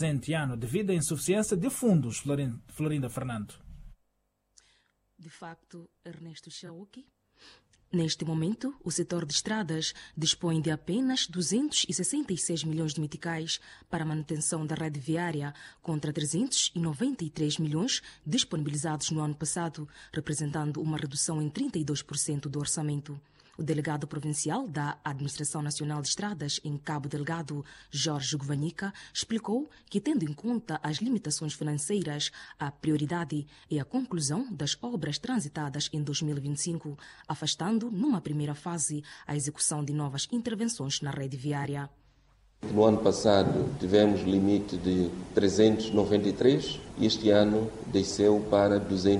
presente ano devido à insuficiência de fundos, Florinda Fernando. De facto, Ernesto Chauki, neste momento, o setor de estradas dispõe de apenas 266 milhões de meticais para a manutenção da rede viária, contra 393 milhões disponibilizados no ano passado, representando uma redução em 32% do orçamento. O delegado provincial da Administração Nacional de Estradas em Cabo Delgado, Jorge Govanhica, explicou que, tendo em conta as limitações financeiras, a prioridade é a conclusão das obras transitadas em 2025, afastando, numa primeira fase, a execução de novas intervenções na rede viária. No ano passado tivemos limite de 393 e este ano desceu para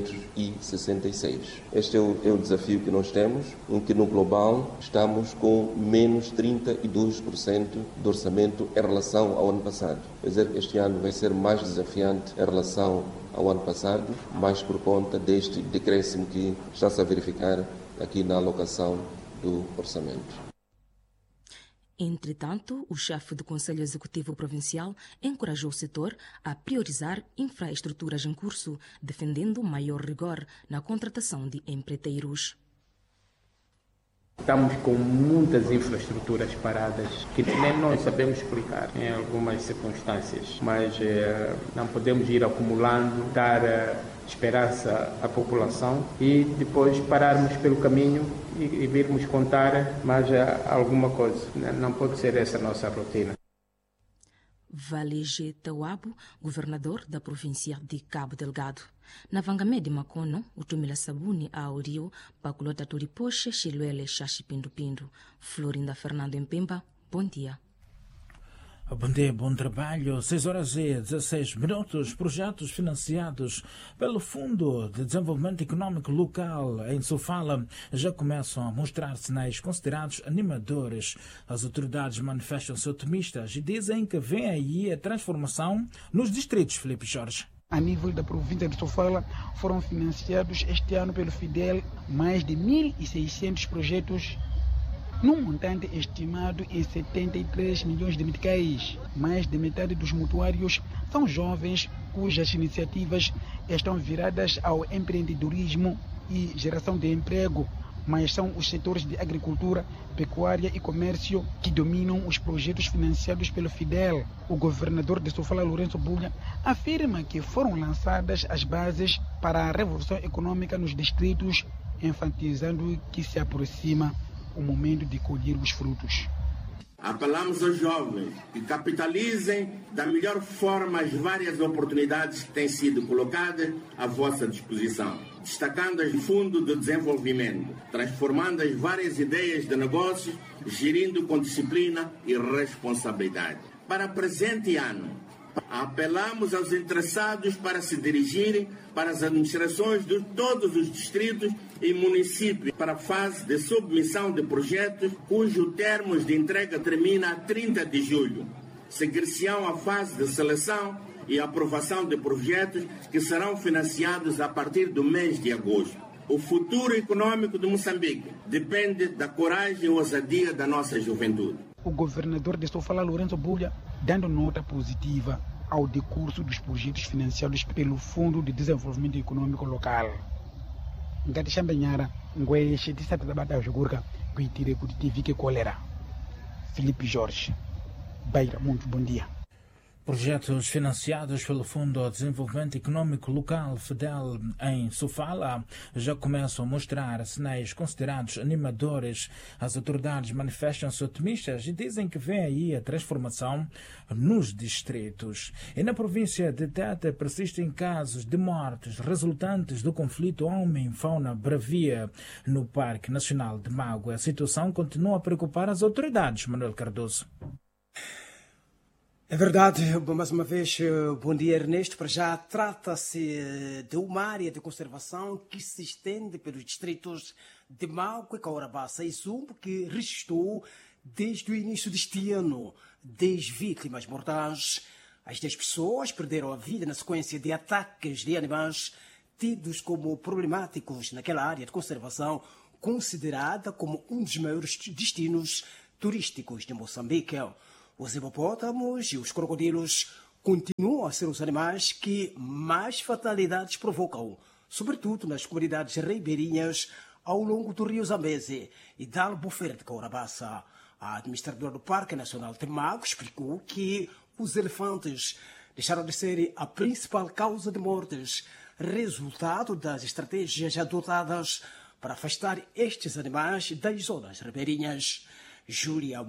266. Este é o desafio que nós temos, em que no global estamos com menos 32% do orçamento em relação ao ano passado. Quer dizer, este ano vai ser mais desafiante em relação ao ano passado, mais por conta deste decréscimo que está-se a verificar aqui na alocação do orçamento. Entretanto, o chefe do Conselho Executivo Provincial encorajou o setor a priorizar infraestruturas em curso, defendendo maior rigor na contratação de empreiteiros. Estamos com muitas infraestruturas paradas que nem nós sabemos explicar em algumas circunstâncias, mas não podemos ir acumulando, dar esperança à população e depois pararmos pelo caminho e virmos contar mais alguma coisa. Não pode ser essa a nossa rotina. Valege Tawabo, governador da província de Cabo Delgado. Na Vangamede Macono, o Tumila Sabuni a Aurio, Paculota Turipoche, Chiluele, Xaxi Pindu Pindu. Florinda Fernando em Pemba, bom dia. Bom dia, bom trabalho. 6h16. Projetos financiados pelo Fundo de Desenvolvimento Econômico Local em Sofala já começam a mostrar sinais considerados animadores. As autoridades manifestam-se otimistas e dizem que vem aí a transformação nos distritos. Felipe Jorge. A nível da província de Sofala, foram financiados este ano pelo FIDEL mais de 1.600 projetos, num montante estimado em 73 milhões de meticais. Mais de metade dos mutuários são jovens cujas iniciativas estão viradas ao empreendedorismo e geração de emprego, mas são os setores de agricultura, pecuária e comércio que dominam os projetos financiados pelo FIDEL. O governador de Sofala, Lourenço Bulha, afirma que foram lançadas as bases para a revolução econômica nos distritos, enfatizando que se aproxima o momento de colher os frutos. Apelamos aos jovens que capitalizem da melhor forma as várias oportunidades que têm sido colocadas à vossa disposição, destacando o Fundo de Desenvolvimento, transformando as várias ideias de negócios, gerindo com disciplina e responsabilidade. Para o presente ano, apelamos aos interessados para se dirigirem para as administrações de todos os distritos e municípios para a fase de submissão de projetos cujos termos de entrega termina a 30 de julho. Seguir-se-ão a fase de seleção e aprovação de projetos que serão financiados a partir do mês de agosto. O futuro econômico de Moçambique depende da coragem e ousadia da nossa juventude. O governador de Sofala, Lourenço Bulha, dando nota positiva ao decurso dos projetos financiados pelo Fundo de Desenvolvimento Econômico Local. Ngati Xambenhara, Nguexe, de Santa Bata Jogurca, Cuitire, Cutivique, Colera. Felipe Jorge, Beira, muito bom dia. Projetos financiados pelo Fundo de Desenvolvimento Econômico Local, FIDEL, em Sofala, já começam a mostrar sinais considerados animadores. As autoridades manifestam-se otimistas e dizem que vem aí a transformação nos distritos. E na província de Tete persistem casos de mortes resultantes do conflito homem-fauna bravia no Parque Nacional de Mágoa. A situação continua a preocupar as autoridades. Manuel Cardoso. É verdade, mais uma vez, bom dia Ernesto. Para já trata-se de uma área de conservação que se estende pelos distritos de Mágoa, Caurabaça e Zumbo, que registrou desde o início deste ano 10 vítimas mortais. As 10 pessoas perderam a vida na sequência de ataques de animais tidos como problemáticos naquela área de conservação, considerada como um dos maiores destinos turísticos de Moçambique. Os hipopótamos e os crocodilos continuam a ser os animais que mais fatalidades provocam, sobretudo nas comunidades ribeirinhas ao longo do rio Zambeze e da Albufeira de Caurabaça. A administradora do Parque Nacional Temago explicou que os elefantes deixaram de ser a principal causa de mortes, resultado das estratégias adotadas para afastar estes animais das zonas ribeirinhas. Juliana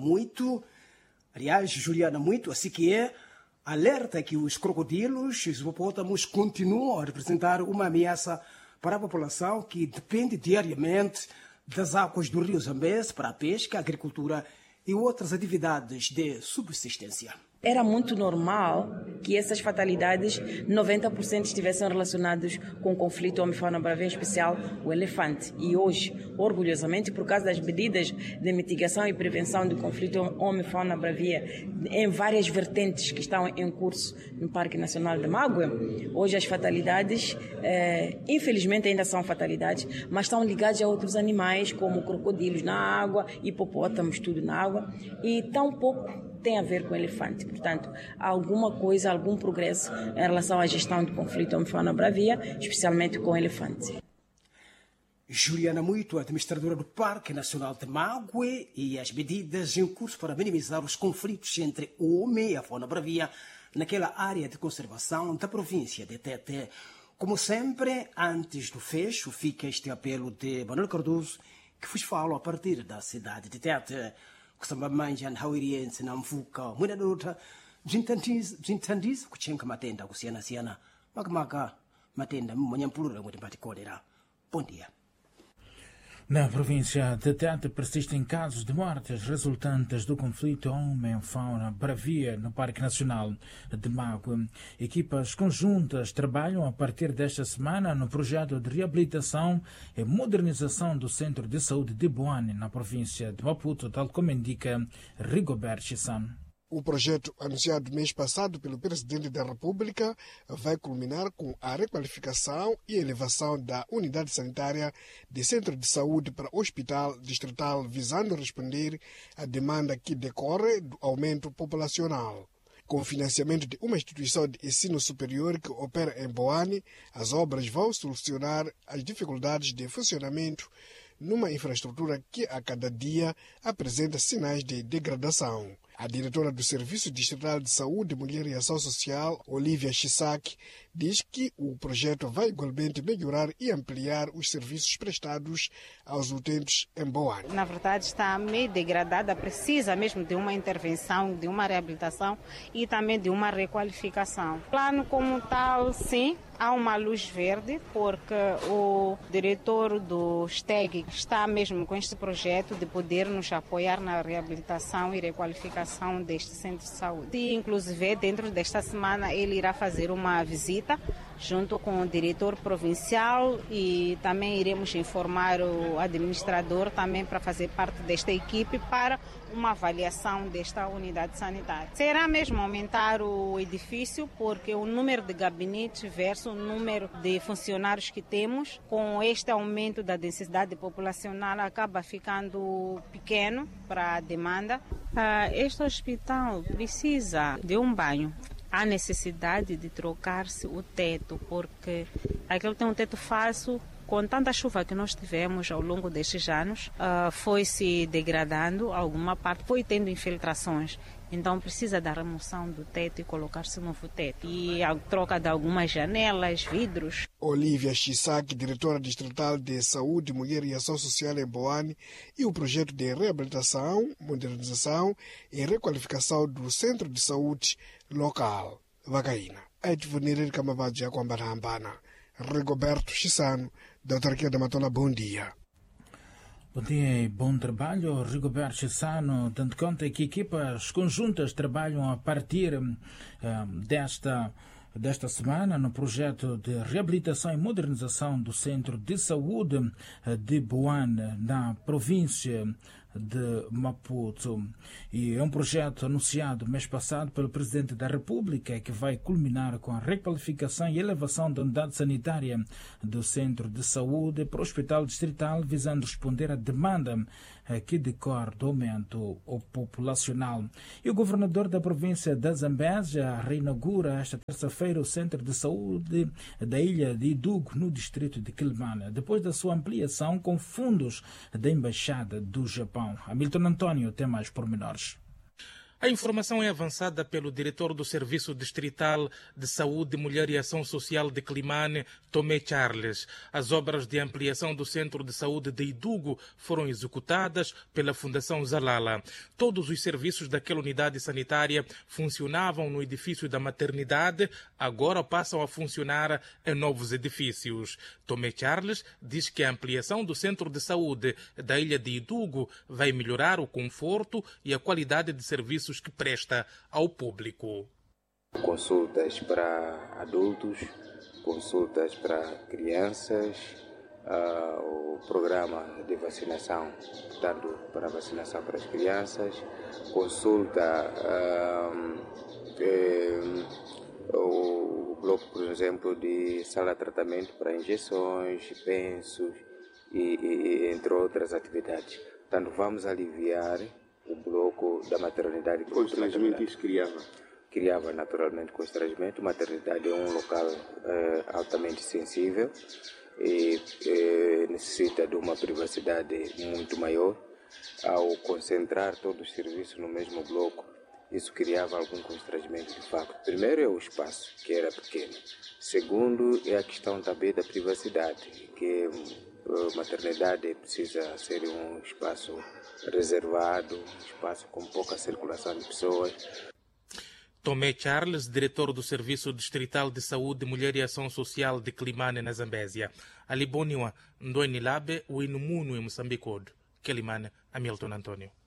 Muito, assim que alerta que os crocodilos e os hipopótamos continuam a representar uma ameaça para a população que depende diariamente das águas do rio Zambeze para a pesca, a agricultura e outras atividades de subsistência. Era muito normal que essas fatalidades, 90% estivessem relacionados com o conflito homem-fauna-bravia, em especial o elefante. E hoje, orgulhosamente, por causa das medidas de mitigação e prevenção do conflito homem-fauna-bravia em várias vertentes que estão em curso no Parque Nacional de Magwe, hoje as fatalidades, infelizmente ainda são fatalidades, mas estão ligadas a outros animais, como crocodilos na água, hipopótamos, tudo na água, e tão pouco tem a ver com o elefante. Portanto, há alguma coisa, algum progresso em relação à gestão do conflito homem-fauna-bravia, especialmente com o elefante. Juliana Muito, administradora do Parque Nacional de Magwe, e as medidas em curso para minimizar os conflitos entre o homem e a fauna-bravia naquela área de conservação da província de Tete. Como sempre, antes do fecho, fica este apelo de Manuel Cardoso, que vos falo a partir da cidade de Tete. Kusamba manja nhawiriyense na mvuka mwina dota bzinthandiza kuchenga matenda kusiyana-siyana makamaka matenda mmonyampulura kuti mbati kolera. Bom dia. Na província de Tete persistem casos de mortes resultantes do conflito homem-fauna-bravia no Parque Nacional de Magwe. Equipas conjuntas trabalham a partir desta semana no projeto de reabilitação e modernização do Centro de Saúde de Boane, na província de Maputo, tal como indica Rigobert Chissan. O projeto, anunciado mês passado pelo Presidente da República, vai culminar com a requalificação e elevação da unidade sanitária de centro de saúde para hospital distrital, visando responder à demanda que decorre do aumento populacional. Com o financiamento de uma instituição de ensino superior que opera em Boane, as obras vão solucionar as dificuldades de funcionamento numa infraestrutura que a cada dia apresenta sinais de degradação. A diretora do Serviço Distrital de Saúde, Mulher e Ação Social, Olivia Chisak, diz que o projeto vai igualmente melhorar e ampliar os serviços prestados aos utentes em Boane. Na verdade, está meio degradada, precisa mesmo de uma intervenção, de uma reabilitação e também de uma requalificação. Plano como tal, sim, há uma luz verde, porque o diretor do STEG está mesmo com este projeto de poder nos apoiar na reabilitação e requalificação deste centro de saúde. E, inclusive, dentro desta semana, ele irá fazer uma visita junto com o diretor provincial e também iremos informar o administrador também para fazer parte desta equipe para uma avaliação desta unidade sanitária. Será mesmo aumentar o edifício, porque o número de gabinetes versus o número de funcionários que temos, com este aumento da densidade populacional, acaba ficando pequeno para a demanda. Este hospital precisa de um banho. Há necessidade de trocar-se o teto, porque aquele tem um teto falso. Com tanta chuva que nós tivemos ao longo destes anos, foi se degradando, alguma parte foi tendo infiltrações. Então precisa da remoção do teto e colocar-se um novo teto. E a troca de algumas janelas, vidros. Olivia Chisak, diretora distrital de Saúde, Mulher e Ação Social em Boane, e o projeto de reabilitação, modernização e requalificação do Centro de Saúde local. Vagaina. Edvunir Kamabadja Kwambarambana. Rigoberto Chisano, da Autarquia da Matola, bom dia. Bom dia e bom trabalho, Rigoberto Chisano, dando conta que equipas conjuntas trabalham a partir desta semana no projeto de reabilitação e modernização do Centro de Saúde de Boane, na província de Maputo. E é um projeto anunciado mês passado pelo Presidente da República que vai culminar com a requalificação e elevação da unidade sanitária do Centro de Saúde para o Hospital Distrital, visando responder à demanda que decorre do aumento populacional. E o governador da província da Zambésia reinaugura esta terça-feira o Centro de Saúde da ilha de Idugo, no distrito de Quelimane, depois da sua ampliação com fundos da Embaixada do Japão. Hamilton Antônio tem mais pormenores. A informação é avançada pelo diretor do Serviço Distrital de Saúde, Mulher e Ação Social de Quelimane, Tomé Charles. As obras de ampliação do Centro de Saúde de Idugo foram executadas pela Fundação Zalala. Todos os serviços daquela unidade sanitária funcionavam no edifício da maternidade, agora passam a funcionar em novos edifícios. Tomé Charles diz que a ampliação do Centro de Saúde da ilha de Idugo vai melhorar o conforto e a qualidade de serviços que presta ao público. Consultas para adultos, consultas para crianças, o programa de vacinação, portanto, para vacinação para as crianças, consulta, o bloco, por exemplo, de sala de tratamento para injeções, pensos e entre outras atividades. Portanto, vamos aliviar o bloco da maternidade. Constrangimento isso criava? Criava naturalmente constrangimento. Maternidade é um local altamente sensível e necessita de uma privacidade muito maior. Ao concentrar todos os serviços no mesmo bloco, isso criava algum constrangimento de facto. Primeiro é o espaço, que era pequeno. Segundo é a questão também da privacidade, que a maternidade precisa ser um espaço reservado, um espaço com pouca circulação de pessoas. Tomé Charles, diretor do Serviço Distrital de Saúde, Mulher e Ação Social de Quelimane, na Zambésia. Ali Boniwa, Ndoi Nilabe, o Inumuno em Moçambique, Quelimane, Hamilton Antônio.